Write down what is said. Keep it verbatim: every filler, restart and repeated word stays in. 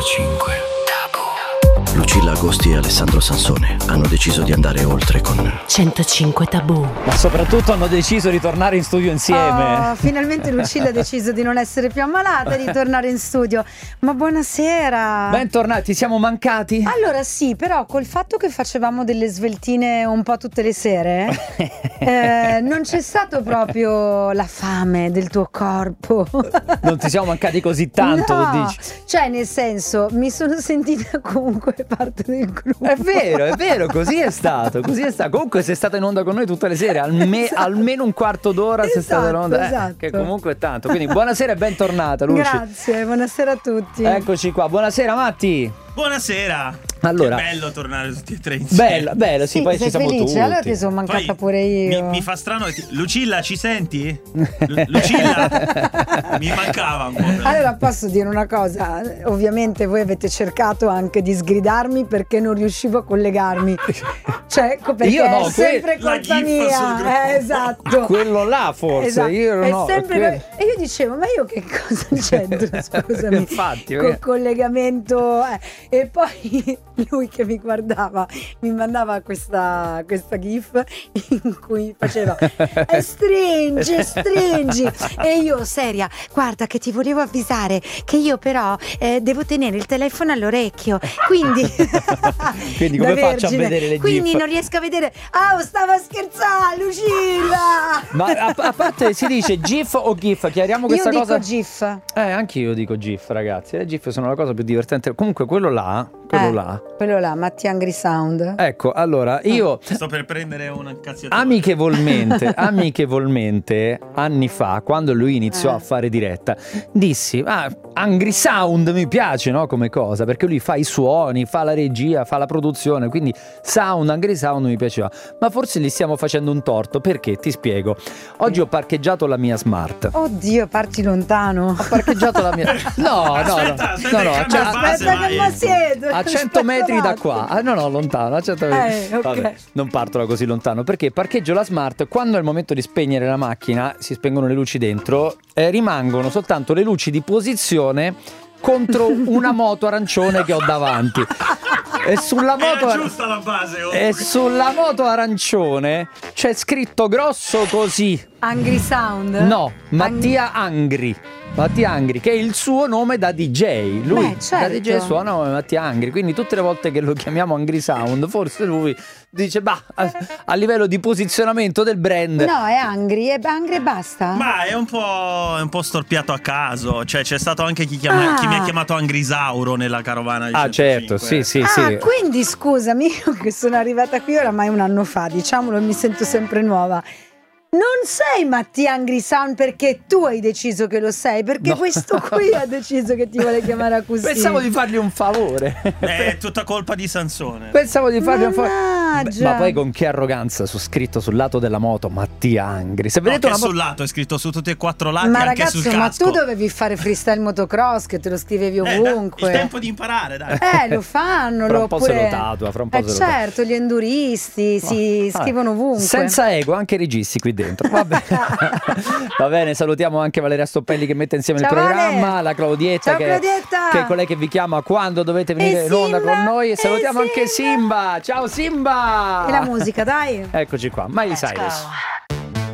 centocinque Lucilla Agosti e Alessandro Sansone hanno deciso di andare oltre con centocinque Tabù. Ma soprattutto hanno deciso di tornare in studio insieme. Oh, finalmente Lucilla ha deciso di non essere più ammalata e di tornare in studio. Ma buonasera. Bentornati, siamo mancati? Allora sì, però col fatto che facevamo delle sveltine un po' tutte le sere eh, non c'è stato proprio la fame del tuo corpo. Non ti siamo mancati così tanto, no, dici? Cioè nel senso, mi sono sentita comunque parte del gruppo. È vero, è vero, così è stato, così è stato. Comunque sei stata in onda con noi tutte le sere, alme- Esatto. almeno un quarto d'ora sei stata in onda, Esatto, eh, che comunque è tanto. Quindi buonasera e bentornata, Luci. Grazie, buonasera a tutti. Eccoci qua, buonasera Matti. Buonasera. Allora, che bello tornare tutti e tre insieme. Bello, bello, sì, Sì, poi sei ci siamo felice? tutti. Allora ti sono mancata Poi pure io. Mi, mi fa strano che ti... Lucilla, ci senti? Lu- Lucilla mi mancava un po'. però. Allora posso dire una cosa, ovviamente voi avete cercato anche di sgridarmi perché non riuscivo a collegarmi, cioè co- perché Io no, è sempre que- la colpa gif sul mia, gruppo. eh, esatto. Quello là forse, Esatto. io È no. sempre quello- co- e io dicevo, ma io che cosa c'entro, scusami, Infatti, col perché- collegamento, eh. E poi lui che mi guardava mi mandava questa, questa gif in cui faceva "Eh, stringi, stringi", e io seria, guarda che ti volevo avvisare che io però eh, devo tenere il telefono all'orecchio, quindi Quindi come da faccio a vergine, vedere le quindi gif? non riesco a vedere. Ah, stava scherzando Lucilla. Ma a, a parte si dice GIF o GIF? Chiariamo questa Io cosa. dico gif. Eh, anche io dico GIF, ragazzi. Le GIF sono la cosa più divertente. Comunque quello là, quello Eh, là. quello là, Matti Angry Sound. Ecco, allora, io Sto per prendere una cazziatura. amichevolmente, amichevolmente, anni fa, quando lui iniziò Eh. a fare diretta, dissi, ah, Angry Sound mi piace, no, come cosa, perché lui fa i suoni, fa la regia, fa la produzione, quindi Sound, Angry Sound mi piaceva. Ma forse gli stiamo facendo un torto, perché? Ti spiego. Oggi ho parcheggiato la mia Smart. Oddio, parti lontano. Ho parcheggiato la mia... No, no, Aspetta, no, aspetta, no, no, cambia cioè, base, Aspetta vai. che mi siedo. a cento metri da qua. Ah, no, no, lontano, a cento metri. Eh, ok. Vabbè, non parto da così lontano, perché parcheggio la Smart, quando è il momento di spegnere la macchina, si spengono le luci dentro, eh, rimangono soltanto le luci di posizione contro una moto arancione che ho davanti. E sulla moto Era giusta la base. oh. e sulla moto arancione c'è scritto grosso così. Angry Sound? No, Mattia Angri. Mattia Angri, che è il suo nome da D J. Lui Beh, certo. da D J suona come Mattia Angri. Quindi tutte le volte che lo chiamiamo Angry Sound, forse lui dice, bah, a, a livello di posizionamento del brand. No, è Angry, è Angry e basta. Ma è un po', è un po' storpiato a caso. Cioè, c'è stato anche chi, chiama- Ah. chi mi ha chiamato Angrisauro nella carovana di Ah, certo, centocinque. sì, sì, Ah, sì. quindi scusami, io che sono arrivata qui oramai un anno fa, diciamolo, mi sento sempre nuova. Non sei Mattia Angry Sound perché tu hai deciso che lo sei, perché No. questo qui ha deciso che ti vuole chiamare così. Pensavo di fargli un favore. È tutta colpa di Sansone. Pensavo di fargli un favore. Mannaggia. Beh, ma poi con che arroganza, su scritto sul lato della moto Mattia Angri. Se No, vedete che una moto, sul lato è scritto su tutti e quattro lati, Ma anche ragazzo, sul ma casco. tu dovevi fare freestyle motocross che te lo scrivevi Eh, dai, ovunque. il tempo di imparare, dai. Eh, lo fanno, Fra lo un po' se oppure... lo tatua, fra un po' eh, se lo tatua. certo, gli enduristi si Ah, scrivono ovunque. senza ego, anche i registi qui dentro. Va bene. Va bene, salutiamo anche Valeria Stoppelli che mette insieme Ciao, il programma, Vale. la Claudietta, Ciao, che, Claudietta. che è colei che vi chiama quando dovete venire E in onda Simba, con noi. E salutiamo e anche Simba. Simba. Ciao Simba. E la musica, dai. Eccoci qua, Miley Let's Cyrus. go.